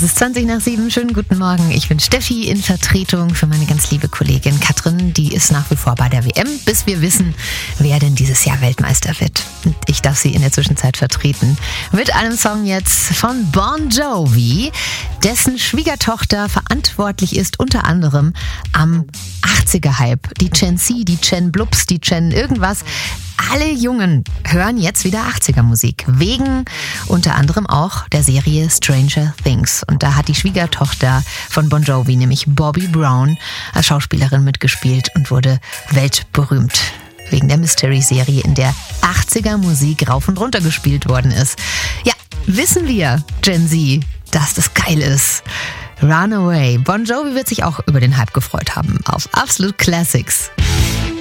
Es ist 6:20. Schönen guten Morgen. Ich bin Steffi in Vertretung für meine ganz liebe Kollegin Katrin. Die ist nach wie vor bei der WM, bis wir wissen, wer denn dieses Jahr Weltmeister wird. Und ich darf sie in der Zwischenzeit vertreten. Mit einem Song jetzt von Bon Jovi, dessen Schwiegertochter verantwortlich ist unter anderem am 80er-Hype. Die Gen Z, die Gen Blubs, die Gen irgendwas. Alle Jungen hören jetzt wieder 80er-Musik. Wegen unter anderem auch der Serie Stranger Things. Und da hat die Schwiegertochter von Bon Jovi, nämlich Bobby Brown, als Schauspielerin mitgespielt und wurde weltberühmt. Wegen der Mystery-Serie, in der 80er-Musik rauf und runter gespielt worden ist. Ja, wissen wir, Gen Z, dass das geil ist. Runaway. Bon Jovi wird sich auch über den Hype gefreut haben. Auf Absolute Classics.